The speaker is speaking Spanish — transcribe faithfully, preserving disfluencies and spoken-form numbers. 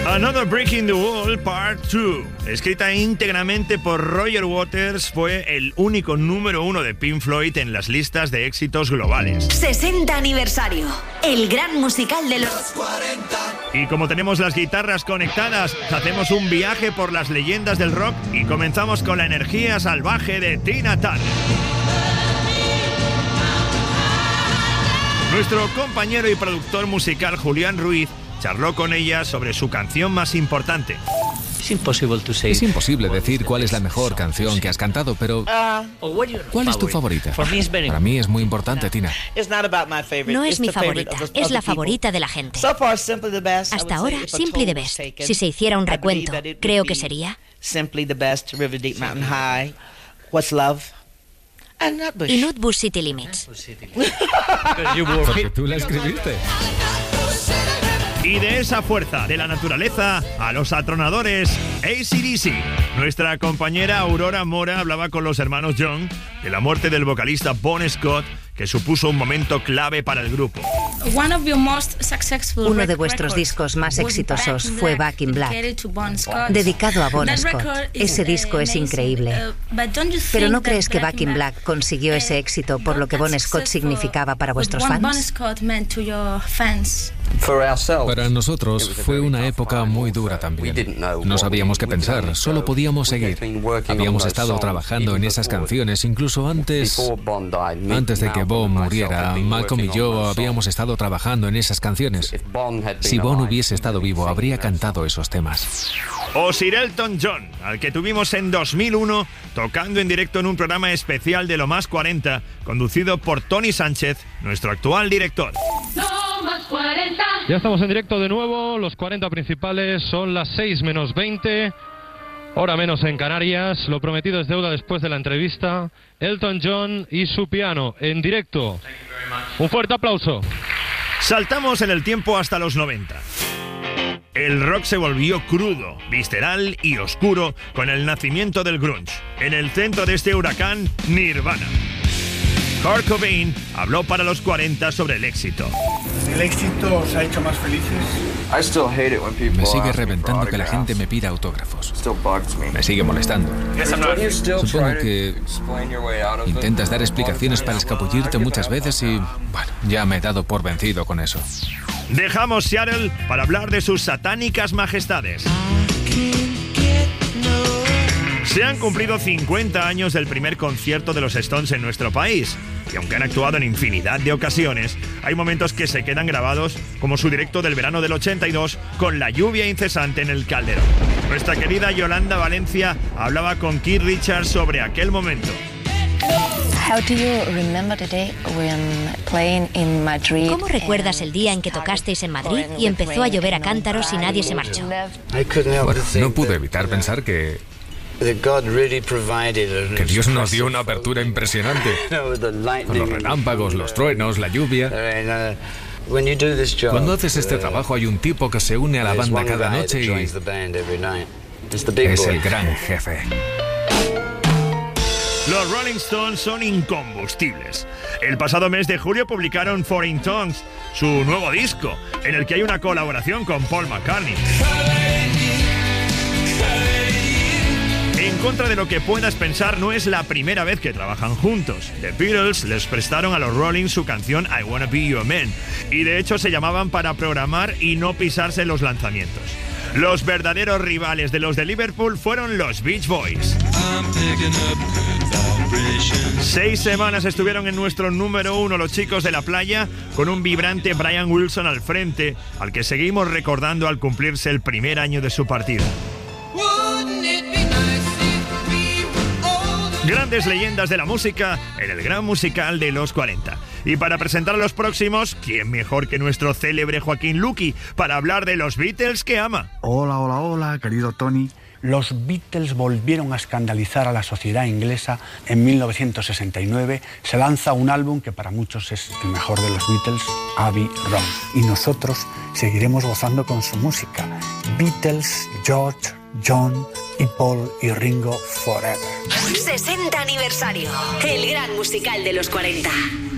Another Brick in the Wall Part dos, escrita íntegramente por Roger Waters, fue el único número uno de Pink Floyd en las listas de éxitos globales. sesenta aniversario, el gran musical de los cuarenta. Y como tenemos las guitarras conectadas, hacemos un viaje por las leyendas del rock y comenzamos con la energía salvaje de Tina Turner. Nuestro compañero y productor musical Julián Ruiz charló con ella sobre su canción más importante. Es imposible decir cuál es la mejor canción que has cantado, pero ¿cuál es tu favorita? Para mí es muy importante, Tina. No es mi favorita, es la favorita de la gente. Hasta ahora, Simply the Best. Si se hiciera un recuento, creo que sería Simply the Best, River Deep Mountain High, What's Love, and Nutbush. Y Nutbush City Limits. Porque tú la escribiste. Y de esa fuerza de la naturaleza a los atronadores A C D C. Nuestra compañera Aurora Mora hablaba con los hermanos Young de la muerte del vocalista Bon Scott, que supuso un momento clave para el grupo. Uno de vuestros discos más exitosos fue Back in Black, dedicado a Bon Scott. Ese disco es increíble. Pero ¿no crees que Back in Black consiguió ese éxito por lo que Bon Scott significaba para vuestros fans? Para nosotros fue una época muy dura también. No sabíamos qué pensar, solo podíamos seguir. Habíamos estado trabajando en esas canciones incluso antes, antes de que Bon muriera. Malcolm y yo habíamos estado trabajando en esas canciones. Si Bon hubiese estado vivo, habría cantado esos temas. O Sir Elton John, al que tuvimos en dos mil uno tocando en directo en un programa especial de Lo Más cuarenta, conducido por Tony Sánchez, nuestro actual director. Ya estamos en directo de nuevo, los cuarenta principales, son las seis menos veinte, hora menos en Canarias. Lo prometido es deuda después de la entrevista. Elton John y su piano en directo. Un fuerte aplauso. Saltamos en el tiempo hasta los noventa. El rock se volvió crudo, visceral y oscuro con el nacimiento del grunge. En el centro de este huracán, Nirvana. Kurt Cobain habló para los cuarenta sobre el éxito. ¿El éxito os ha hecho más felices? Me sigue reventando que la gente me pida autógrafos. Me sigue molestando. Supongo que intentas dar explicaciones para escabullirte muchas veces y, bueno, ya me he dado por vencido con eso. Dejamos Seattle para hablar de sus satánicas majestades. Se han cumplido cincuenta años del primer concierto de los Stones en nuestro país. Y aunque han actuado en infinidad de ocasiones, hay momentos que se quedan grabados, como su directo del verano del ochenta y dos, con la lluvia incesante en el Calderón. Nuestra querida Yolanda Valencia hablaba con Keith Richards sobre aquel momento. ¿Cómo recuerdas el día en que tocasteis en Madrid y empezó a llover a cántaros y nadie se marchó? Bueno, no pude evitar pensar que... que Dios nos dio una apertura impresionante. Con los relámpagos, los truenos, la lluvia. Cuando haces este trabajo hay un tipo que se une a la banda cada noche y es el gran jefe. Los Rolling Stones son incombustibles. El pasado mes de julio publicaron Foreign Tongues, su nuevo disco, en el que hay una colaboración con Paul McCartney. En contra de lo que puedas pensar, no es la primera vez que trabajan juntos. The Beatles les prestaron a los Rolling su canción I Wanna Be Your Man, y de hecho se llamaban para programar y no pisarse los lanzamientos. Los verdaderos rivales de los de Liverpool fueron los Beach Boys. Seis semanas estuvieron en nuestro número uno los chicos de la playa, con un vibrante Brian Wilson al frente, al que seguimos recordando al cumplirse el primer año de su partida. Grandes leyendas de la música en el gran musical de los cuarenta. Y para presentar a los próximos, ¿quién mejor que nuestro célebre Joaquín Luqui para hablar de los Beatles que ama? Hola, hola, hola, querido Tony. Los Beatles volvieron a escandalizar a la sociedad inglesa. En mil novecientos sesenta y nueve se lanza un álbum que para muchos es el mejor de los Beatles, Abbey Road. Y nosotros seguiremos gozando con su música. Beatles, George, John y Paul y Ringo forever. sesenta aniversario, el gran musical de los cuarenta.